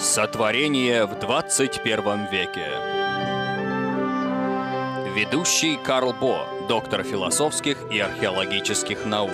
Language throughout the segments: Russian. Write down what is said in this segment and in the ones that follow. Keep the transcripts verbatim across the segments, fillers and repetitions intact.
Сотворение в двадцать первом веке. Ведущий Карл Бо, доктор философских и археологических наук.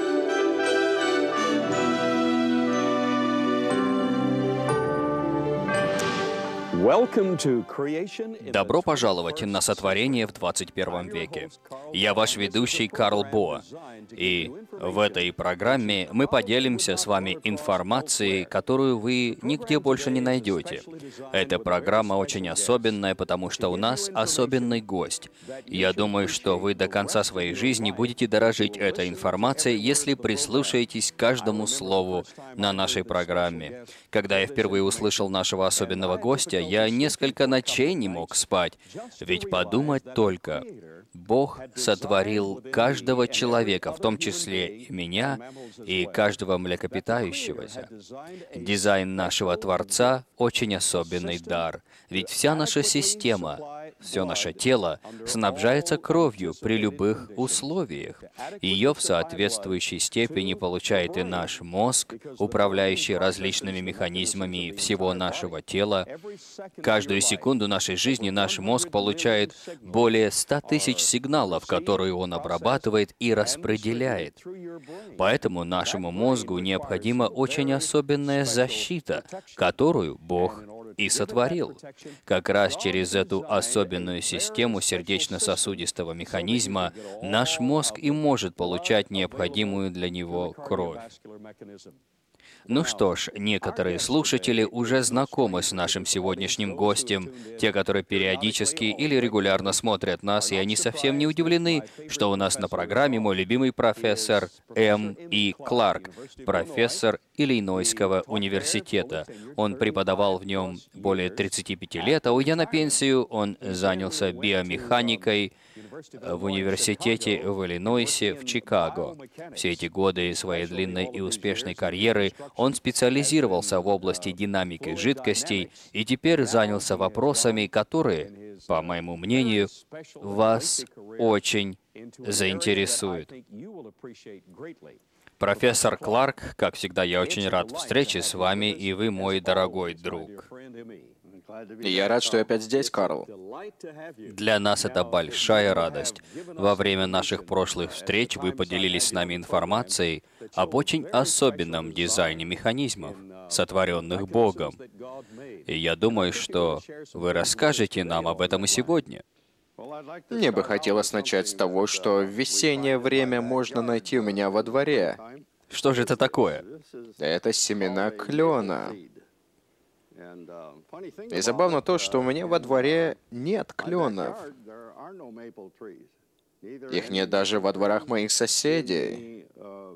Добро пожаловать на Сотворение в двадцать первом веке. Я ваш ведущий Карл Бо, и в этой программе мы поделимся с вами информацией, которую вы нигде больше не найдете. Эта программа очень особенная, потому что у нас особенный гость. Я думаю, что вы до конца своей жизни будете дорожить этой информацией, если прислушаетесь к каждому слову на нашей программе. Когда я впервые услышал нашего особенного гостя, я несколько ночей не мог спать. Ведь подумать только, Бог сотворил каждого человека, в том числе и меня, и каждого млекопитающегося. Дизайн нашего Творца — очень особенный дар. Ведь вся наша система, все наше тело снабжается кровью при любых условиях. Ее в соответствующей степени получает и наш мозг, управляющий различными механизмами всего нашего тела. Каждую секунду нашей жизни наш мозг получает более ста тысяч сигналов, которые он обрабатывает и распределяет. Поэтому нашему мозгу необходима очень особенная защита, которую Бог и сотворил. Как раз через эту особенную систему сердечно-сосудистого механизма наш мозг и может получать необходимую для него кровь. Ну что ж, некоторые слушатели уже знакомы с нашим сегодняшним гостем, те, которые периодически или регулярно смотрят нас, и они совсем не удивлены, что у нас на программе мой любимый профессор М. И. Кларк, профессор Иллинойского университета. Он преподавал в нем более тридцати пяти лет, а уйдя на пенсию, он занялся биомеханикой в университете в Иллинойсе в Чикаго. Все эти годы своей длинной и успешной карьеры он специализировался в области динамики жидкостей и теперь занялся вопросами, которые, по моему мнению, вас очень заинтересуют. Профессор Кларк, как всегда, я очень рад встрече с вами, и вы мой дорогой друг. Я рад, что я опять здесь, Карл. Для нас это большая радость. Во время наших прошлых встреч вы поделились с нами информацией об очень особенном дизайне механизмов, сотворенных Богом. И я думаю, что вы расскажете нам об этом и сегодня. Мне бы хотелось начать с того, что в весеннее время можно найти у меня во дворе. Что же это такое? Это семена клена. И забавно то, что у меня во дворе нет кленов. Их нет даже во дворах моих соседей.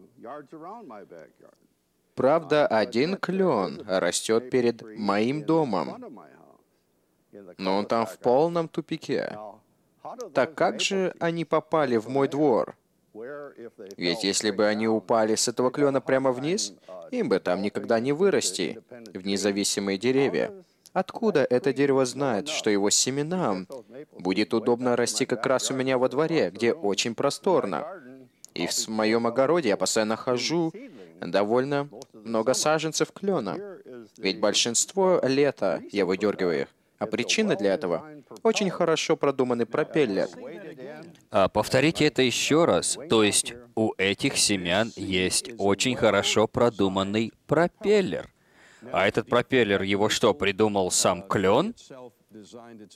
Правда, один клен растет перед моим домом, но он там в полном тупике. Так как же они попали в мой двор? Ведь если бы они упали с этого клена прямо вниз, им бы там никогда не вырасти в независимые деревья. Откуда это дерево знает, что его семенам будет удобно расти как раз у меня во дворе, где очень просторно? И в моем огороде я постоянно хожу довольно много саженцев клена. Ведь большинство лета я выдергиваю их. А причина для этого — очень хорошо продуманный пропеллер. А повторите это еще раз. То есть у этих семян есть очень хорошо продуманный пропеллер. А этот пропеллер, его что, придумал сам клен?